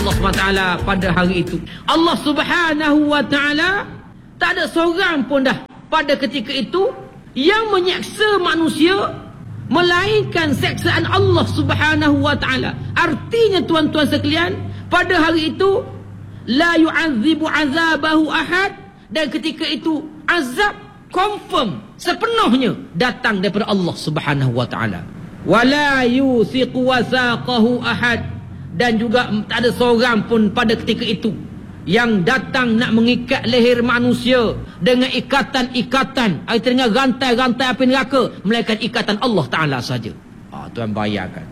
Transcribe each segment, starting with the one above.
Allah SWT pada hari itu. Allah Subhanahu wa ta'ala tak ada seorang pun dah pada ketika itu yang menyeksa manusia melainkan seksaan Allah Subhanahu wa ta'ala. Artinya tuan-tuan sekalian, pada hari itu la yu'adzibu azabahu ahad, dan ketika itu azab confirm sepenuhnya datang daripada Allah Subhanahu wa ta'ala. Wala yuthiqu wasaqahu ahad, dan juga tak ada seorang pun pada ketika itu yang datang nak mengikat leher manusia dengan ikatan-ikatan, dengan rantai-rantai api neraka, melainkan ikatan Allah Ta'ala saja. Tuan bayangkan,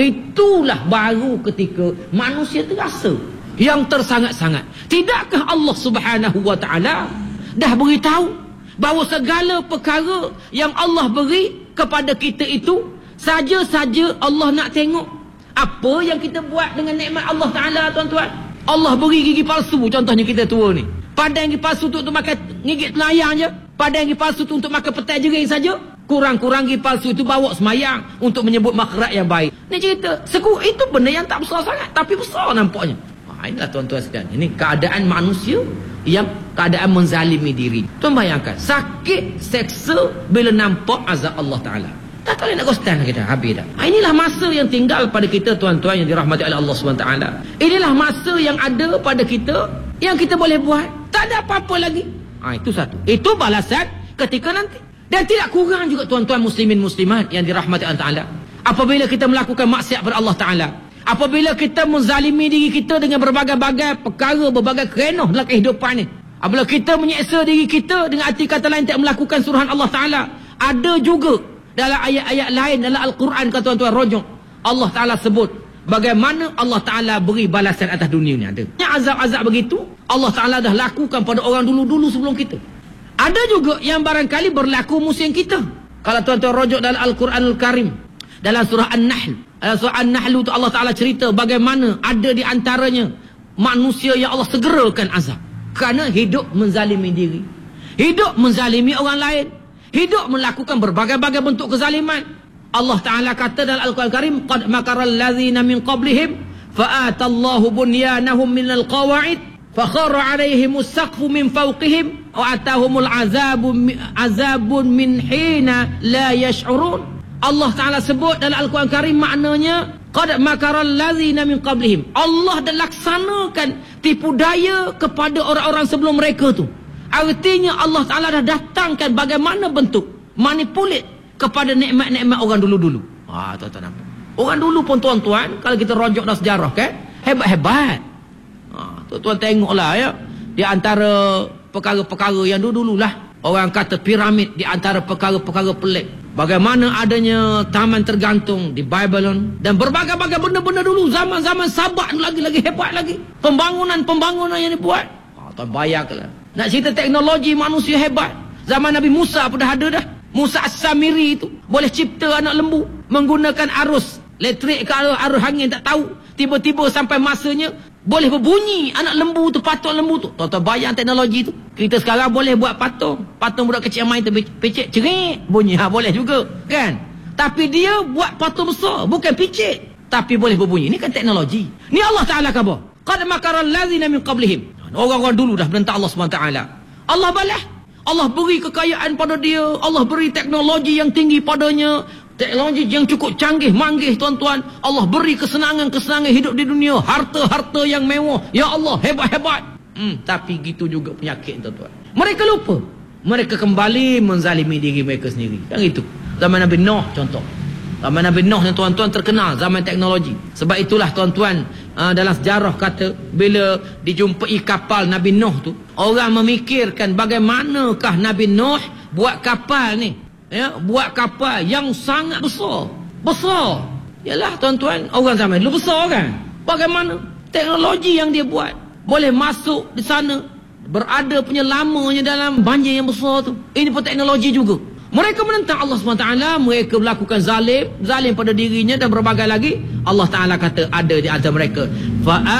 itulah baru ketika manusia terasa yang tersangat-sangat. Tidakkah Allah Subhanahu wa ta'ala dah beritahu bahawa segala perkara yang Allah beri kepada kita itu, saja-saja Allah nak tengok apa yang kita buat dengan nikmat Allah Ta'ala, tuan-tuan. Allah beri gigi palsu, contohnya kita tua ni. Padang gigi palsu tu untuk makan gigit telayang je. Padang gigi palsu tu untuk makan petai jering saja. Kurang-kurang gigi palsu itu bawa semayang untuk menyebut makhraj yang baik. Ni cerita. Itu benda yang tak besar sangat, tapi besar nampaknya. Inilah tuan-tuan sekalian. Ini keadaan manusia yang keadaan menzalimi diri. Tuan bayangkan, sakit, seksa bila nampak azab Allah Ta'ala. Tak boleh nak kostan kita, habis dah. Inilah masa yang tinggal pada kita, tuan-tuan yang dirahmati oleh Allah SWT. Inilah masa yang ada pada kita, yang kita boleh buat. Tak ada apa-apa lagi. Itu satu. Itu balasan ketika nanti. Dan tidak kurang juga, tuan-tuan muslimin muslimat yang dirahmati Allah Ta'ala, apabila kita melakukan maksiat kepada Allah Ta'ala, apabila kita menzalimi diri kita dengan berbagai-bagai perkara, berbagai kerenuh dalam kehidupan ni, apabila kita menyeksa diri kita dengan arti kata lain tidak melakukan suruhan Allah Ta'ala, ada juga dalam ayat-ayat lain dalam Al-Quran, kata tuan-tuan rojok, Allah Ta'ala sebut bagaimana Allah Ta'ala beri balasan atas dunia ni. Ada azab-azab begitu Allah Ta'ala dah lakukan pada orang dulu-dulu sebelum kita. Ada juga yang barangkali berlaku musim kita. Kalau tuan-tuan rojok dalam Al-Quranul Karim, dalam surah An-Nahl, surah An-Nahl itu Allah Ta'ala cerita bagaimana ada di antaranya manusia yang Allah segerakan azab kerana hidup menzalimi diri, hidup menzalimi orang lain, hidup melakukan berbagai-bagai bentuk kezaliman. Allah Ta'ala kata dalam Al-Quran Karim, qad makaral ladzina min qablihim fa'atallahu bunyanahum minal qawa'id fakhara alaihimus saqfu min fawqihim wa atahumul azabun min hina la yash'urun. Allah Ta'ala sebut dalam Al-Quran Karim, maknanya qad makaral ladzina min qablihim, Allah dah laksanakan tipu daya kepada orang-orang sebelum mereka tu. Artinya Allah Ta'ala dah datangkan bagaimana bentuk manipulit kepada nikmat-nikmat orang dulu-dulu. Tuan-tuan nampak. Orang dulu pun, tuan-tuan, kalau kita rojok dalam sejarah kan, hebat-hebat. Tuan-tuan tengoklah ya, di antara perkara-perkara yang dulu-dululah, orang kata piramid di antara perkara-perkara pelik. Bagaimana adanya taman tergantung di Babylon dan berbagai-bagai benda-benda dulu, zaman-zaman Sabak lagi hebat lagi. Pembangunan yang dibuat. Tuan bayangkanlah. Nak cerita teknologi manusia hebat. Zaman Nabi Musa pun dah ada dah. Musa As-Samiri itu boleh cipta anak lembu menggunakan arus elektrik ke arus angin, tak tahu. Tiba-tiba sampai masanya boleh berbunyi anak lembu tu, patung lembu tu. Tuan-tuan bayang teknologi tu. Kita sekarang boleh buat patung budak kecil yang main tu, picit cerit bunyi. Boleh juga kan. Tapi dia buat patung besar, bukan picit, tapi boleh berbunyi. Ini kan teknologi. Ni Allah Ta'ala khabar, qad makaral ladzina min qablihim. Orang-orang dulu dah menentang Allah SWT. Allah balas. Allah beri kekayaan pada dia. Allah beri teknologi yang tinggi padanya. Teknologi yang cukup canggih, manggih, tuan-tuan. Allah beri kesenangan-kesenangan hidup di dunia. Harta-harta yang mewah. Ya Allah, hebat-hebat. Tapi gitu juga penyakit, tuan-tuan. Mereka lupa. Mereka kembali menzalimi diri mereka sendiri. Yang itu. Zaman Nabi Nuh contoh. Zaman Nabi Nuh yang tuan-tuan terkenal zaman teknologi. Sebab itulah tuan-tuan, dalam sejarah kata bila dijumpai kapal Nabi Nuh tu, orang memikirkan bagaimanakah Nabi Nuh buat kapal ni, ya, buat kapal yang sangat besar. Yalah tuan-tuan, orang zaman dulu besar kan. Bagaimana teknologi yang dia buat, boleh masuk di sana, berada punya lamanya dalam banjir yang besar tu. Ini pun teknologi juga. Mereka menentang Allah SWT, mereka melakukan zalim pada dirinya dan berbagai lagi. Allah Ta'ala kata ada di antara mereka,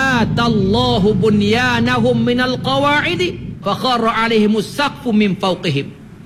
fa'atallahu bunyanahum minal qawa'idi fakhara alaihimus saqfu min fawqihim.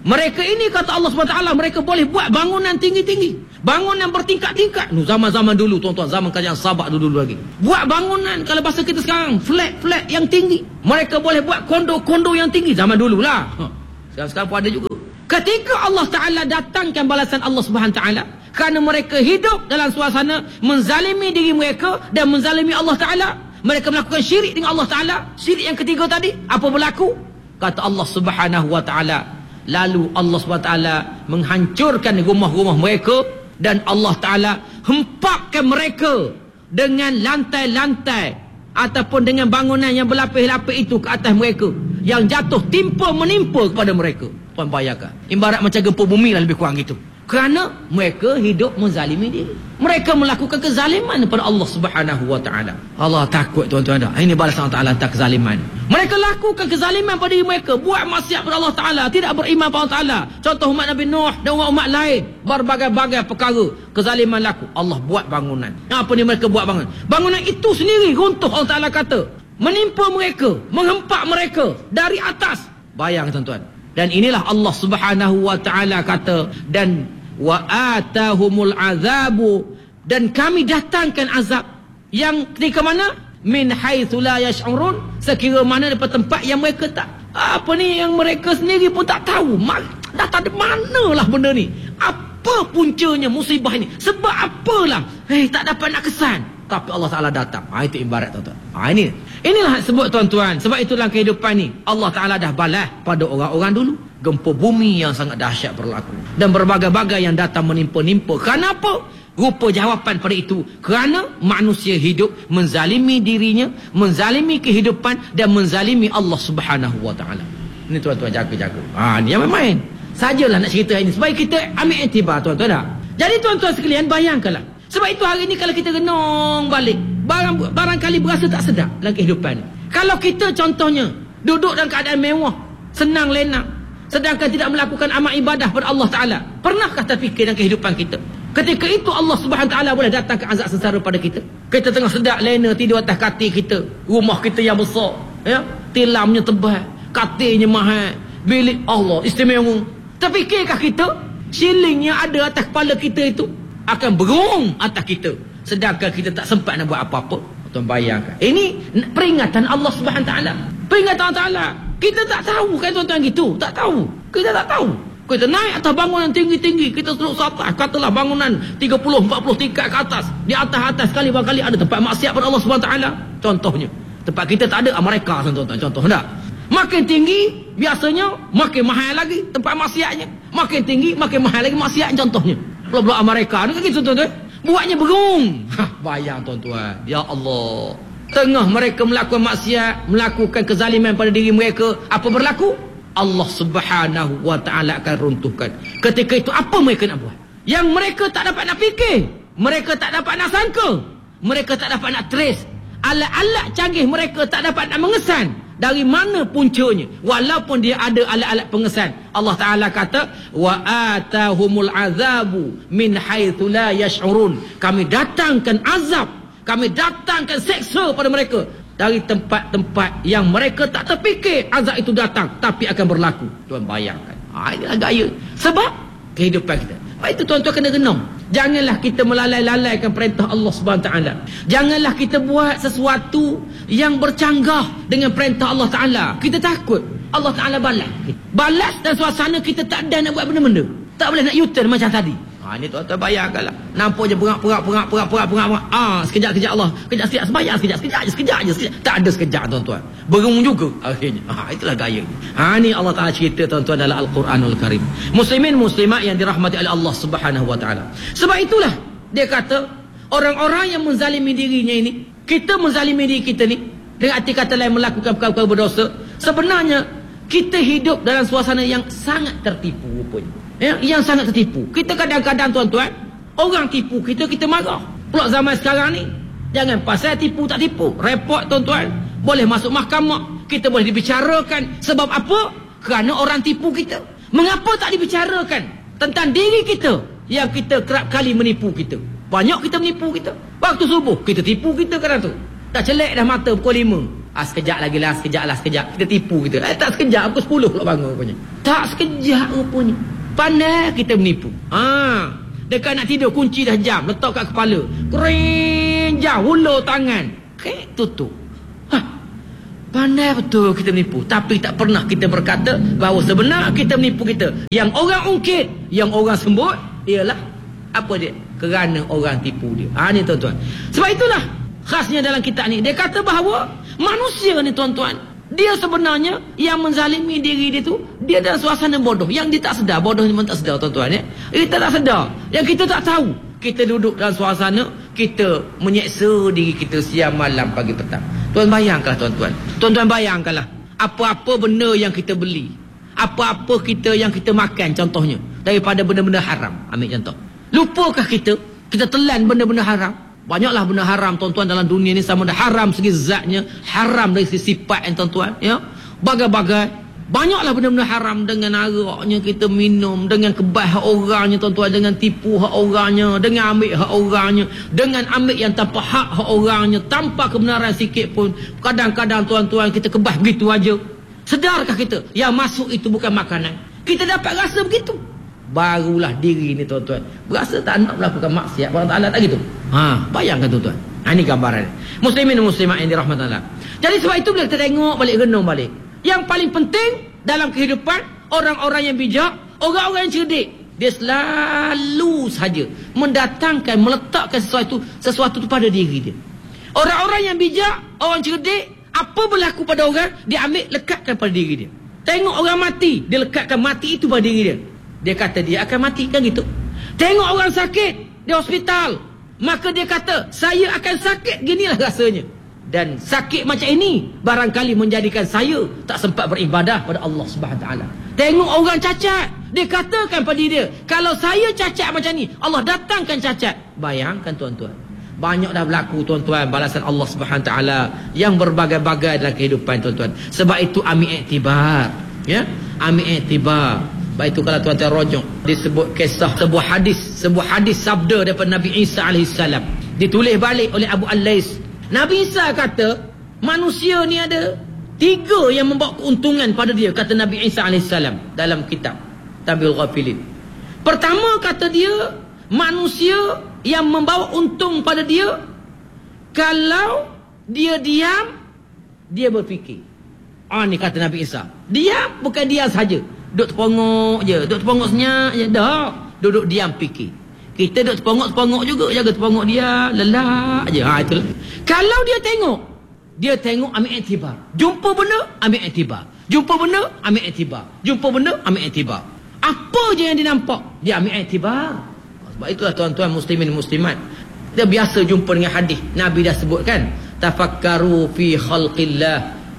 Mereka ini kata Allah SWT, mereka boleh buat bangunan tinggi-tinggi, bangunan bertingkat-tingkat. Zaman-zaman dulu tuan-tuan, zaman kerajaan Sabak dulu lagi. Buat bangunan, kalau bahasa kita sekarang, flat-flat yang tinggi. Mereka boleh buat kondo-kondo yang tinggi. Zaman dululah. Sekarang pun ada juga. Ketika Allah Ta'ala datangkan balasan Allah SWT, kerana mereka hidup dalam suasana menzalimi diri mereka dan menzalimi Allah Ta'ala, mereka melakukan syirik dengan Allah Ta'ala. Syirik yang ketiga tadi, apa berlaku? Kata Allah Subhanahu Wa Ta'ala, lalu Allah SWT menghancurkan rumah-rumah mereka, dan Allah Ta'ala hempapkan mereka dengan lantai-lantai ataupun dengan bangunan yang berlapis-lapis itu ke atas mereka, yang jatuh menimpa kepada mereka. Tuan bayangkan, ibarat macam gempa bumi lah, lebih kurang gitu. Kerana mereka hidup menzalimi diri. Mereka melakukan kezaliman kepada Allah Subhanahu Wa Ta'ala. Allah takut tuan-tuan dah. Ini balasan Allah Ta'ala tentang kezaliman. Mereka lakukan kezaliman pada diri mereka, buat maksiat kepada Allah Ta'ala, tidak beriman kepada Allah Ta'ala. Contoh umat Nabi Nuh dan umat lain, berbagai-bagai perkara kezaliman laku. Allah buat bangunan. Apa ni mereka buat bangunan? Bangunan itu sendiri runtuh, Allah Ta'ala kata, menimpa mereka, menghempak mereka dari atas. Bayang tuan-tuan. Dan inilah Allah Subhanahu Wa Ta'ala kata, dan wa atahumul azabu, dan kami datangkan azab yang ketika mana? Min haitsu la yash'urun, sekira mana daripada tempat yang mereka tak, apa ni, yang mereka sendiri pun tak tahu. Datang dari manalah benda ni, apa puncanya musibah ni, sebab apalah, tak dapat nak kesan, tapi Allah Ta'ala datang. Itu ibarat tuan-tuan. Inilah sebut tuan-tuan. Sebab itu dalam kehidupan ni Allah Ta'ala dah balas pada orang-orang dulu. Gempa bumi yang sangat dahsyat berlaku, dan berbagai-bagai yang datang menimpa-nimpa. Kenapa? Rupa jawapan pada itu, kerana manusia hidup menzalimi dirinya, menzalimi kehidupan, dan menzalimi Allah Subhanahu Wa Ta'ala. Ini tuan-tuan jaga-jaga. Ni yang main-main sajalah nak cerita ini, supaya kita ambil iktibar tuan-tuan dah. Jadi tuan-tuan sekalian, bayangkanlah. Sebab itu hari ni kalau kita renung balik, barangkali berasa tak sedap dalam kehidupan ni. Kalau kita contohnya duduk dalam keadaan mewah, senang lenang, sedangkan tidak melakukan amal ibadah pada Allah Ta'ala, pernahkah terfikir dalam kehidupan kita? Ketika itu Allah Subhanahu Ta'ala boleh datangkan azab sengsara pada kita. Kita tengah sedap lena, tidur atas katil kita, rumah kita yang besar, tilamnya tebal, katilnya mahal, bilik Allah istimewa. Terfikirkah kita siling yang ada atas kepala kita itu akan berung atas kita, sedangkan kita tak sempat nak buat apa-apa? Tuan bayangkan, ini peringatan Allah Subhanahu Ta'ala, peringatan Allah Ta'ala. Kita tak tahu kan tuan-tuan gitu, tak tahu. Kita tak tahu. Kita naik atas bangunan tinggi-tinggi, kita duduk atas, katalah bangunan 30-40 tingkat ke atas. Di atas-atas sekali barangkali ada tempat maksiat pada Allah SWT. Contohnya, tempat kita tak ada, Amerika tuan-tuan. Contoh tak? Makin tinggi, biasanya makin mahal lagi tempat maksiatnya. Makin tinggi, makin mahal lagi maksiat. Contohnya, Pulau-Pulau Amerika ni kan gitu tuan-tuan. Buatnya berung. Bayang tuan-tuan. Ya Allah. Tengah mereka melakukan maksiat, melakukan kezaliman pada diri mereka, apa berlaku? Allah Subhanahu Wa Ta'ala akan runtuhkan. Ketika itu apa mereka nak buat? Yang mereka tak dapat nak fikir, mereka tak dapat nak sangka, mereka tak dapat nak trace. Alat-alat canggih mereka tak dapat nak mengesan dari mana puncanya, walaupun dia ada alat-alat pengesan. Allah Ta'ala kata, wa atahumul azabu min haitsu la yash'urun. Kami datangkan azab, kami datangkan seksa pada mereka dari tempat-tempat yang mereka tak terfikir azab itu datang, tapi akan berlaku. Tuan bayangkan. Inilah gaya. Sebab kehidupan kita. Baik itu tuan-tuan kena renung. Janganlah kita melalai-lalaikan perintah Allah SWT. Janganlah kita buat sesuatu yang bercanggah dengan perintah Allah Ta'ala. Kita takut Allah Ta'ala balas. Balas dan suasana kita tak ada nak buat benda-benda. Tak boleh nak U-turn macam tadi. Ini tuan-tuan bayangkanlah. Nampak je perak. Sekejap Allah. Sekejap sembahyang sekejap je. Tak ada sekejap tuan-tuan. Berung juga akhirnya. Itulah gaya. Ini Allah Ta'ala cerita tuan-tuan dalam Al-Quranul Karim. Muslimin muslimat yang dirahmati oleh Allah Subhanahu Wa Ta'ala. Sebab itulah dia kata, orang-orang yang menzalimi dirinya ini, kita menzalimi diri kita ni, dengan arti kata lain melakukan perkara-perkara berdosa, sebenarnya kita hidup dalam suasana yang sangat tertipu rupanya. Yang sangat tertipu. Kita kadang-kadang tuan-tuan, orang tipu kita, kita marah. Pula zaman sekarang ni, jangan pasal tipu tak tipu, repot tuan-tuan. Boleh masuk mahkamah, kita boleh dibicarakan. Sebab apa? Kerana orang tipu kita. Mengapa tak dibicarakan tentang diri kita yang kita kerap kali menipu kita? Banyak kita menipu kita. Waktu subuh kita tipu kita kadang tu. Tak celek dah mata pukul 5. Sekejap lagi lah, sekejap. Kita tipu kita. Tak sekejap, pukul 10 pula bangun rupanya. Tak sekejap rupanya. Pandai kita menipu. Dekat nak tidur, kunci dah jam, letak kat kepala. Kering jam, hulur tangan. Tutup. Pandai betul kita menipu. Tapi tak pernah kita berkata bahawa sebenar kita menipu kita. Yang orang ungkit, yang orang sebut, ialah apa dia? Kerana orang tipu dia. Ni tuan-tuan. Sebab itulah khasnya dalam kitab ni. Dia kata bahawa manusia ni tuan-tuan, dia sebenarnya yang menzalimi diri dia tu, dia dalam suasana bodoh. Yang dia tak sedar. Bodoh ni memang tak sedar tuan-tuan. Kita tak sedar. Yang kita tak tahu. Kita duduk dalam suasana, kita menyeksa diri kita siang malam pagi petang. Tuan bayangkanlah tuan-tuan. Tuan-tuan bayangkanlah. Apa-apa benda yang kita beli. Apa-apa kita yang kita makan contohnya. Daripada benda-benda haram. Ambil contoh. Lupakah kita telan benda-benda haram? Banyaklah benda haram tuan-tuan dalam dunia ni, sama ada haram segi zatnya, haram dari segi sifat tuan-tuan, ya. Bagai-bagai. Banyaklah benda-benda haram, dengan araknya kita minum, dengan kebah hak orangnya tuan-tuan, dengan tipu hak orangnya, dengan ambil hak orangnya, dengan ambil yang tanpa hak orangnya, tanpa kebenaran sikit pun. Kadang-kadang tuan-tuan kita kebah begitu aja. Sedarkah kita yang masuk itu bukan makanan? Kita dapat rasa begitu. Barulah diri ni tuan-tuan berasa tak nak melakukan maksiat. Allah Ta'ala tak gitu. Bayangkan tuan-tuan. Ini gambaran muslimin dan muslimat yang dirahmati Allah. Jadi sebab itu bila kita tengok balik, renung balik, yang paling penting dalam kehidupan orang-orang yang bijak, orang-orang yang cerdik, dia selalu saja mendatangkan, meletakkan sesuatu tu pada diri dia. Orang-orang yang bijak, orang cerdik, apa berlaku pada orang, dia ambil lekatkan pada diri dia. Tengok orang mati, dia lekatkan mati itu pada diri dia. Dia kata dia akan mati, kan gitu. Tengok orang sakit di hospital, maka dia kata saya akan sakit, ginilah rasanya. Dan sakit macam ini barangkali menjadikan saya tak sempat beribadah pada Allah Subhanahu Wa Taala. Tengok orang cacat, dia katakan pada dia, kalau saya cacat macam ni, Allah datangkan cacat. Bayangkan tuan-tuan, banyak dah berlaku tuan-tuan balasan Allah Subhanahu Wa Taala yang berbagai-bagai dalam kehidupan tuan-tuan. Sebab itu ambil iktibar, ya, ambil iktibar. Baik itu kalau tuan-tuan rojok, disebut kisah sebuah hadis sabda daripada Nabi Isa alaihissalam, ditulis balik oleh Abu Al-Lais. Nabi Isa kata manusia ni ada 3 yang membawa keuntungan pada dia, kata Nabi Isa alaihissalam dalam kitab Tabiul Ghafilin. Pertama kata dia, manusia yang membawa untung pada dia kalau dia diam, dia berfikir. Ni kata Nabi Isa, diam bukan diam saja, duduk terpongok je, duduk terpongok senyap je, dah duduk diam fikir. Kita duduk terpongok juga, jaga terpongok dia, lelak je. Itulah. Kalau dia tengok ambil iktibar. Jumpa benda, ambil iktibar. Jumpa benda, ambil iktibar. Jumpa benda, ambil iktibar. Apa je yang dia nampak, dia ambil iktibar. Sebab itulah tuan-tuan muslimin muslimat, kita biasa jumpa dengan hadis Nabi dah sebutkan, tafakkaru fi khalqillah,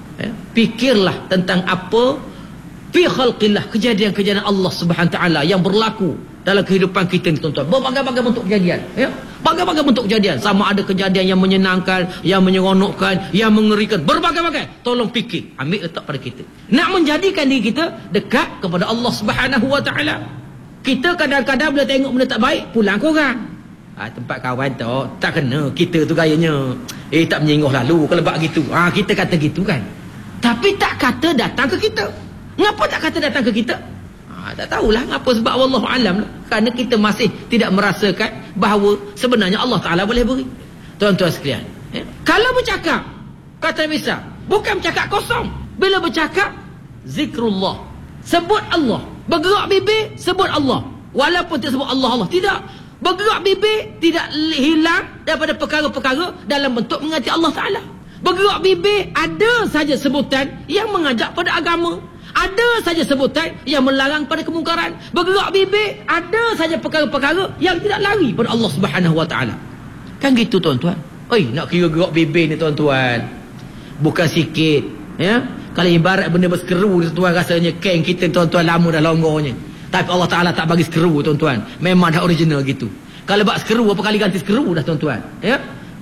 fikirlah tentang apa fi khalqillah, kejadian-kejadian Allah Subhanahu Taala yang berlaku dalam kehidupan kita ni tuan-tuan. Berbagai-bagai bentuk kejadian, ya. Berbagai-bagai bentuk kejadian. Sama ada kejadian yang menyenangkan, yang menyeronokkan, yang mengerikan, berbagai-bagai. Tolong fikir, ambil letak pada kita. Nak menjadikan diri kita dekat kepada Allah Subhanahu Wa Taala. Kita kadang-kadang bila tengok benda tak baik, pulang ke orang. Tempat kawan tu tak kena, kita tu gayanya tak menyinggung lalu kalau buat gitu. Kita kata gitu kan. Tapi tak kata datang ke kita. Kenapa tak kata datang ke kita? Tak tahulah apa sebab, wallahu alam lah. Kerana kita masih tidak merasakan bahawa sebenarnya Allah Ta'ala boleh beri. Tuan-tuan sekalian, kalau bercakap, kata Nabi Isa, bukan bercakap kosong. Bila bercakap, zikrullah, sebut Allah. Bergerak bibir, sebut Allah. Walaupun tidak sebut Allah, tidak. Bergerak bibir tidak hilang daripada perkara-perkara dalam bentuk mengasihi Allah Ta'ala. Bergerak bibir ada saja sebutan yang mengajak pada agama, ada saja sebutan yang melarang pada kemungkaran. Bergerak bibir ada saja perkara-perkara yang tidak lari pada Allah Subhanahu Wa Taala. Kan gitu tuan-tuan. Nak kira gerak bibir ni tuan-tuan, bukan sikit, ya. Kalau ibarat benda bersekeru tuan-tuan, rasanya keng kita tuan-tuan lama dah longgarnya. Tapi Allah Taala tak bagi sekeru tuan-tuan. Memang dah original gitu. Kalau buat sekeru, apa kali ganti sekeru dah tuan-tuan, ya.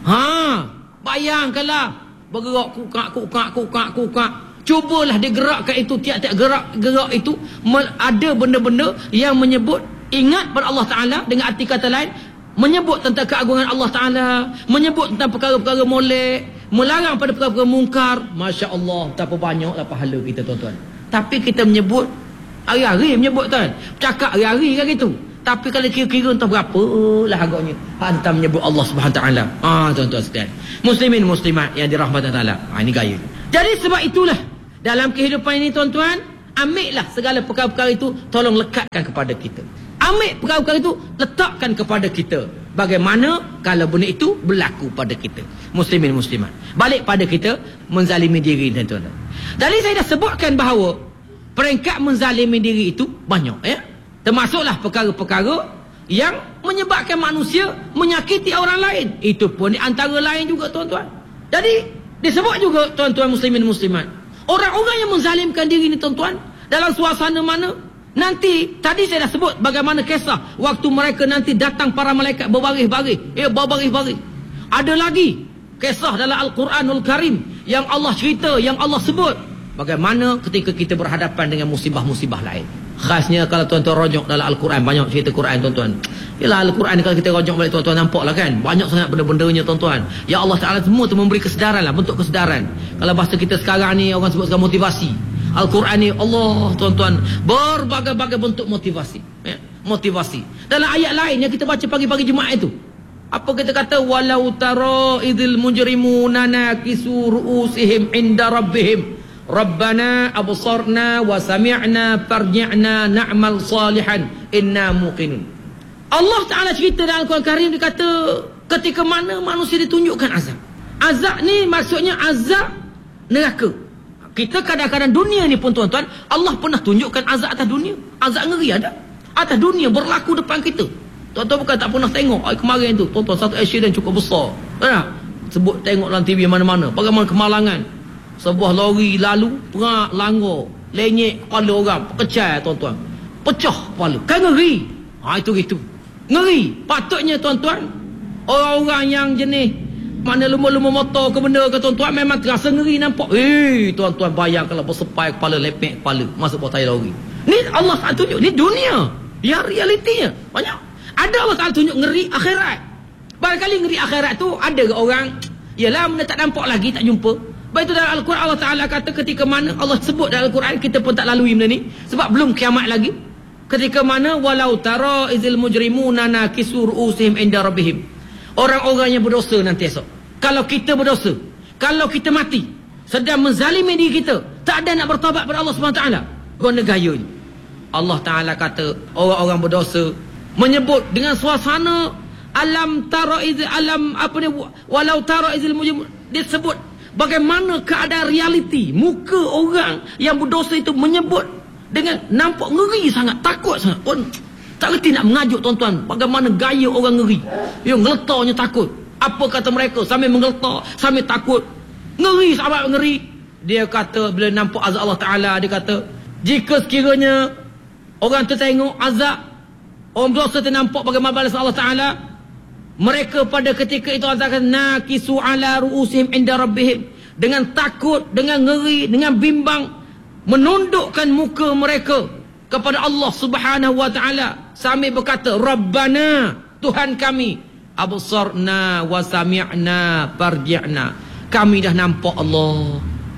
Bayangkanlah bergerak kukak. Cubalah digerakkan itu, tiap-tiap gerak itu ada benda-benda yang menyebut ingat pada Allah Ta'ala. Dengan arti kata lain, menyebut tentang keagungan Allah Ta'ala, menyebut tentang perkara-perkara molek, melarang pada perkara-perkara mungkar, Masya Allah, betapa banyaklah pahala kita tuan-tuan. Tapi kita menyebut hari-hari, menyebut tuan, cakap hari-hari kan gitu. Tapi kalau kira-kira entah berapa lah agaknya hantar menyebut Allah Subhanahu Taala. Tuan-tuan sekalian, muslimin muslimat yang dirahmati Allah. Ini gaya. Jadi sebab itulah dalam kehidupan ini tuan-tuan, ambillah segala perkara-perkara itu, tolong lekatkan kepada kita. Ambil perkara-perkara itu, letakkan kepada kita. Bagaimana kalau benda itu berlaku pada kita, muslimin muslimat. Balik pada kita menzalimi diri tuan-tuan. Jadi saya dah sebutkan bahawa peringkat menzalimi diri itu banyak, ya. Termasuklah perkara-perkara yang menyebabkan manusia menyakiti orang lain. Itu pun di antara lain juga tuan-tuan. Jadi disebut juga tuan-tuan muslimin muslimat, orang-orang yang menzalimkan diri ni tuan-tuan, dalam suasana mana? Nanti tadi saya dah sebut bagaimana kisah waktu mereka nanti datang para malaikat berbaris-baris, berbaris-baris. Ada lagi kisah dalam Al-Quranul Karim yang Allah cerita, yang Allah sebut bagaimana ketika kita berhadapan dengan musibah-musibah lain. Khasnya kalau tuan-tuan rojok dalam Al-Quran, banyak cerita Quran tuan-tuan. Yalah, Al-Quran kalau kita rojok balik tuan-tuan, nampaklah kan banyak sangat benda-bendanya tuan-tuan. Ya Allah Ta'ala semua tu memberi kesedaran lah, bentuk kesedaran. Kalau bahasa kita sekarang ni orang sebut sekarang motivasi. Al-Quran ni Allah tuan-tuan, berbagai-bagai bentuk motivasi, ya, motivasi. Dalam ayat lain yang kita baca pagi-pagi Jumaat itu, apa kita kata, walau tara idzil mujrimuna nakisu ru'usihim inda rabbihim rabbana absarna wa sami'na farji'na na'mal salihan inna muqinun. Allah Ta'ala cerita dalam Al-Quran Karim, dia kata ketika mana manusia ditunjukkan azab. Azab ni maksudnya azab neraka. Kita kadang-kadang dunia ni pun tuan-tuan, Allah pernah tunjukkan azab atas dunia. Azab ngeri ada atas dunia berlaku depan kita. Tuan-tuan bukan tak pernah tengok. Kemarin tu tuan-tuan satu accident cukup besar, sebut tengok dalam TV mana-mana, bagaimana kemalangan. Sebuah lori lalu, perak, langgar, lenyek kepala orang, pecah tuan-tuan, pecah kepala. Kan ngeri. Itu gitu, ngeri. Patutnya tuan-tuan, orang-orang yang jenis mana lumba-lumba motor ke benda ke tuan-tuan, memang terasa ngeri nampak. Tuan-tuan bayang kalau bersepai kepala, lepek kepala masuk bawah tayar lori. Ni Allah Ta'ala tunjuk, ni dunia yang realitinya banyak. Ada Allah Ta'ala tunjuk ngeri akhirat. Barangkali ngeri akhirat tu ada ke orang, yalah benda tak nampak lagi, tak jumpa. Baik itu dalam Al-Quran Allah Ta'ala kata ketika mana Allah sebut dalam Al-Quran, kita pun tak lalui benda ni sebab belum kiamat lagi. Ketika mana walau tara izil mujrimuna nakisu ru'usihim inda rabbihim, orang-orang yang berdosa nanti esok, kalau kita berdosa, kalau kita mati sedang menzalimi diri kita, tak ada nak bertaubat pada Allah SWT, guna gayanya. Allah Ta'ala kata orang-orang berdosa menyebut dengan suasana alam tara izil alam apa ni, walau tara izil mujrim, dia sebut bagaimana keadaan realiti muka orang yang berdosa itu, menyebut dengan nampak ngeri sangat, takut sangat. Pun tak reti nak mengajuk tuan-tuan bagaimana gaya orang ngeri, yang ngeletarnya takut. Apa kata mereka sambil menggeletar, sambil takut, ngeri, sahabat ngeri. Dia kata bila nampak azab Allah Ta'ala, dia kata jika sekiranya orang tu tengok azab orang berdosa, ternampak bagaimana balas Allah Ta'ala, mereka pada ketika itu akan nakisu ala ru'usihim inda rabbihim, dengan takut, dengan ngeri, dengan bimbang, menundukkan muka mereka kepada Allah Subhanahu wa Ta'ala sambil berkata Rabbana, Tuhan kami, absarna wa sami'na farji'na, kami dah nampak Allah,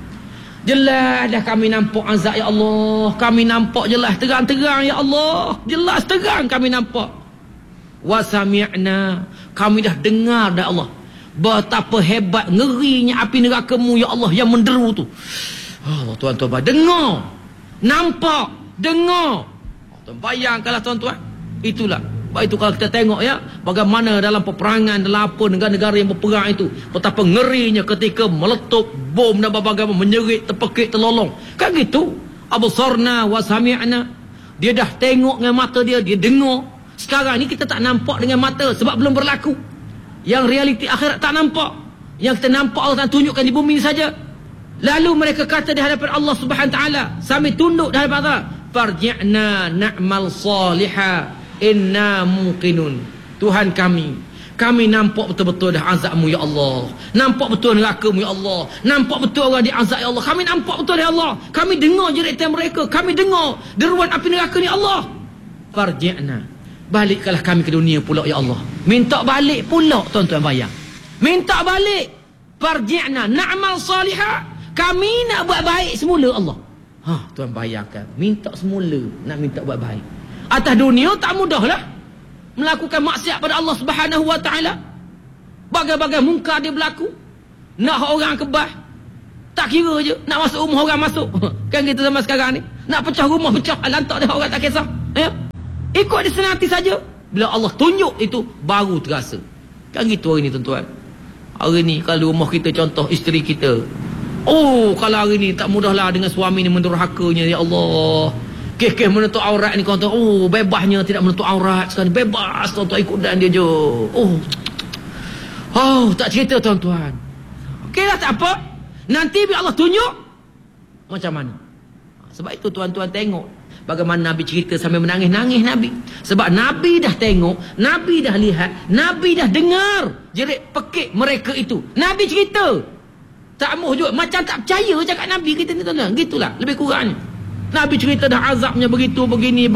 jelas dah kami nampak azab ya Allah, kami nampak jelas terang-terang ya Allah, jelas terang kami nampak. Wa sami'na, kami dah dengar dah Allah betapa hebat ngerinya api neraka-Mu ya Allah yang menderu tu. Allah, tuan-tuan dengar, nampak, dengar. Bayangkanlah tuan-tuan, itulah. Baik itu kalau kita tengok ya, bagaimana dalam peperangan, dalam apa negara-negara yang berperang itu, betapa ngerinya ketika meletup bom dan bagaimana menyerit, terpekik, terlolong. Kan gitu. Absarna wa sami'na, dia dah tengok dengan mata dia, dia dengar. Sekarang ni kita tak nampak dengan mata sebab belum berlaku. Yang realiti akhirat tak nampak. Yang kita nampak Allah tunjukkan di bumi saja. Lalu mereka kata di hadapan Allah Subhanahu Ta'ala sambil tunduk di hadapan Allah, farji'na na'mal salihah inna muqinun. Tuhan kami nampak betul-betul dah azab-Mu ya Allah, nampak betul neraka-Mu ya Allah, nampak betul orang diazab ya Allah, kami nampak betul ya Allah, kami dengar jeritan mereka, kami dengar deruan api neraka ni Allah. Farji'na, balikkanlah kami ke dunia pula ya Allah. Minta balik pula tuan-tuan, bayang, minta balik. farji'na na'mal salihah. Kami nak buat baik semula Allah. Tuan bayangkan, minta semula nak minta buat baik. Atas dunia tak mudahlah melakukan maksiat pada Allah Subhanahu wa taala. Bagai-bagai mungkar dia berlaku. Nak orang kebah, tak kira je. Nak masuk rumah orang masuk. Kan kita zaman sekarang ni, nak pecah rumah pecah, lantak dia orang tak kisah. Ya? Ikut dia senanti saja. Bila Allah tunjuk itu baru terasa. Kan gitu hari ni tuan-tuan. Hari ni kalau rumah kita, contoh isteri kita, kalau hari ni tak mudahlah dengan suami ni mendurhakanya, ya Allah. Kes-kes menutup aurat ni kau tahu, bebasnya tidak menutup aurat sekarang, bebas tuan-tuan, ikut dan dia je. Tak cerita tuan-tuan. Okeylah, tak apa. Nanti bila Allah tunjuk macam mana. Sebab itu tuan-tuan tengok bagaimana Nabi cerita sambil menangis-nangis Nabi. Sebab Nabi dah tengok, Nabi dah lihat, Nabi dah dengar jerit pekik mereka itu. Nabi cerita. Tak mahu juga, macam tak percaya cakap Nabi kita ni tuan-tuan. Gitulah lebih kurangnya. Nabi cerita dah azabnya begitu, begini.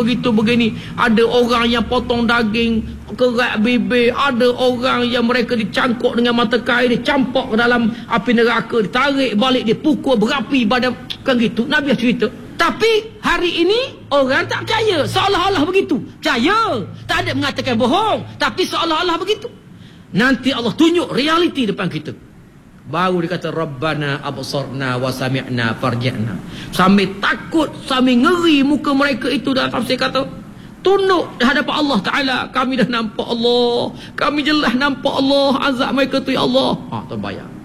Ada orang yang potong daging, kerat bibir. Ada orang yang mereka dicangkuk dengan mata kail, dicampak ke dalam api neraka, ditarik balik, dipukul berapi badan. Kan gitu, Nabi dah cerita. Tapi hari ini orang tak percaya, seolah-olah begitu. Percaya, tak ada mengatakan bohong, tapi seolah-olah begitu. Nanti Allah tunjuk realiti depan kita. Baru dia kata Rabbana absarna wa sami'na farji'na. Sambil takut, sambil ngeri muka mereka itu. Dalam tafsir kata tunduk di hadapan Allah Ta'ala. Kami dah nampak Allah, kami jelas nampak Allah, azab mereka tu ya Allah. Tuan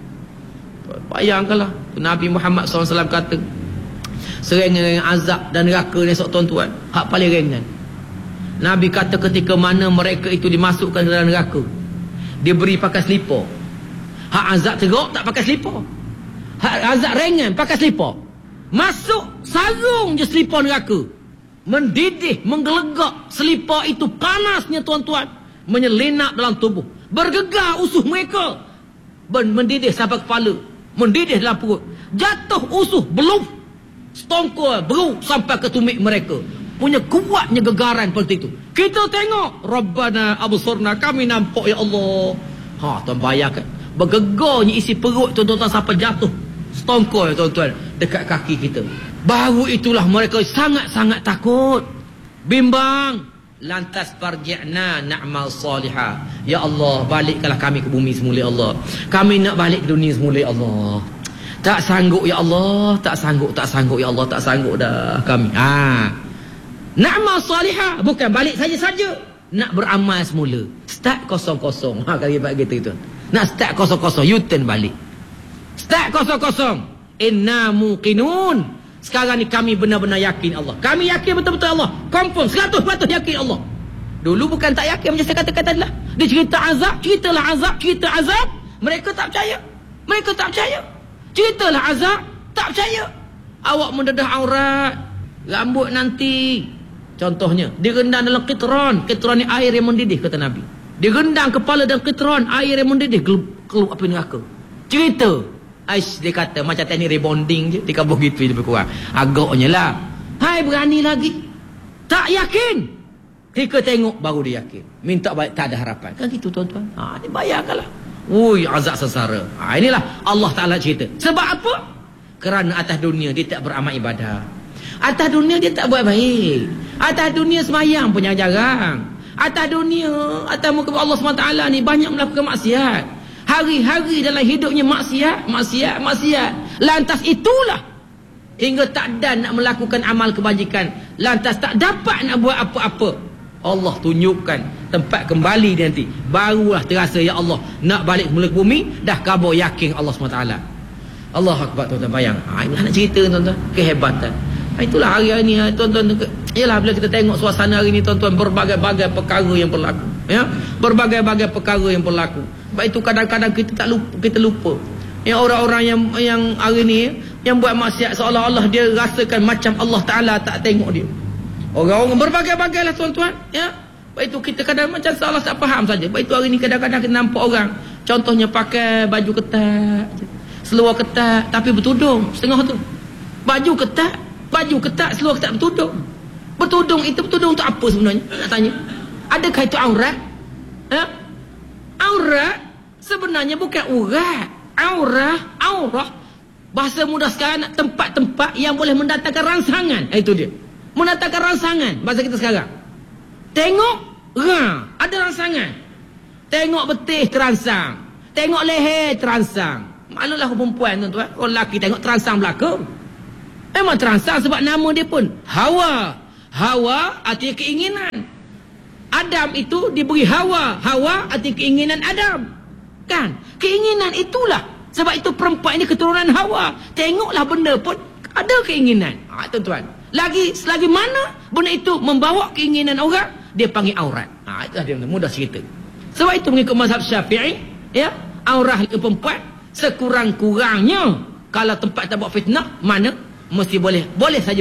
bayangkanlah Nabi Muhammad SAW kata serengan dengan azab dan neraka ni tuan-tuan, hak paling ringan. Nabi kata ketika mana mereka itu dimasukkan ke dalam neraka, dia beri pakai selipar. Hak azab teruk tak pakai selipar. Hak azab ringan pakai selipar. Masuk sarung je selipar neraka. Mendidih, menggelegak. Selipar itu panasnya tuan-tuan, menyelinap dalam tubuh. Bergegar usuh mereka. Mendidih sampai kepala, mendidih dalam perut. Jatuh usuh, belum stongkol, beruk sampai ke tumit mereka. Punya kuatnya gegaran seperti itu. Kita tengok Rabbana absarna, kami nampak ya Allah. Tuan bayangkan, bergegarnya isi perut tuan-tuan sampai jatuh stongkol tuan-tuan dekat kaki kita. Baru itulah mereka sangat-sangat takut, bimbang. Lantas farji'na na'mal salihah. Ya Allah, balikkanlah kami ke bumi semula ya Allah. Kami nak balik ke dunia semula ya Allah. Tak sanggup ya Allah, tak sanggup ya Allah, tak sanggup dah kami. Na'mal salihah, bukan balik saja-saja, nak beramal semula. Start kosong-kosong. Kalau kita itu nak start kosong-kosong, U-turn balik. Start kosong-kosong. Inna muqinun. Sekarang ni kami benar-benar yakin Allah. Kami yakin betul-betul Allah. Confirm 100% yakin Allah. Dulu bukan tak yakin, macam saya katakan tadi lah. Dia cerita azab, cerita azab. Mereka tak percaya. Ceritalah azab, tak percaya. Awak mendedah aurat, rambut nanti. Contohnya, direndam dalam qitran. Qitran ni air yang mendidih, kata Nabi. Direndam kepala dalam qitran, air yang mendidih, keluar api neraka. Cerita. Dia kata macam teknik rebonding je, dikabur gitu lebih kurang. Agaknya lah. Hai, berani lagi. Tak yakin. Kita tengok baru dia yakin. Minta baik, tak ada harapan. Kan gitu tuan-tuan. Ni bayangkanlah. Azab sengsara. Inilah Allah Ta'ala cerita. Sebab apa? Kerana atas dunia dia tak beramal ibadah. Atas dunia dia tak buat baik. Atas dunia semayang pun jarang. Atas dunia, atas muka Allah SWT ni banyak melakukan maksiat. Hari-hari dalam hidupnya maksiat. Lantas itulah hingga tak dan nak melakukan amal kebajikan. Lantas tak dapat nak buat apa-apa. Allah tunjukkan tempat kembali nanti. Barulah terasa ya Allah, nak balik semula ke bumi, dah kabur yakin Allah SWT. Allah Akbar tuan-tuan, bayang. Inilah nak cerita tuan-tuan, kehebatan. Itulah hari ni tuan-tuan. Yalah, bila kita tengok suasana hari ni tuan-tuan, berbagai-bagai perkara yang berlaku. Ya, berbagai-bagai perkara yang berlaku. Sebab itu kadang-kadang kita lupa. Yang orang-orang yang hari ni yang buat maksiat, seolah-olah dia rasakan macam Allah Ta'ala tak tengok dia. Orang-orang berbagai-bagai lah tuan-tuan. Ya, sebab itu kita kadang macam salah tak faham saja. Sebab itu hari ni kadang-kadang kita nampak orang, contohnya pakai baju ketat, seluar ketat, tapi bertudung setengah tu. Baju ketat, seluar ketat, bertudung. Bertudung itu bertudung untuk apa sebenarnya? Nak tanya. Adakah itu aurat? Aurat sebenarnya bukan urat. Aurah bahasa mudah sekarang, tempat-tempat yang boleh mendatangkan rangsangan. Itu dia, mendatangkan rangsangan bahasa kita sekarang. Tengok ada rangsangan, tengok betih terangsang, tengok leher terangsang. Maklumlah perempuan tuan-tuan, orang lelaki tengok terangsang belakang. Memang terangsang sebab nama dia pun Hawa. Hawa artinya keinginan. Adam itu diberi Hawa. Hawa artinya keinginan Adam. Kan? Keinginan itulah. Sebab itu perempuan ini keturunan Hawa. Tengoklah benda pun ada keinginan. Tuan-tuan. Selagi mana benda itu membawa keinginan orang, dia panggil aurat. Itu dia mudah cerita. Sebab itu mengikut mazhab Syafi'i, ya, aurah perempuan sekurang-kurangnya kalau tempat tak buat fitnah, mana mesti boleh saja